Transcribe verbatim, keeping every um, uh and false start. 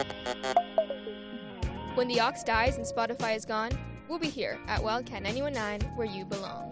When the ox dies and Spotify is gone, we'll be here at Wildcat ninety-one point nine where you belong.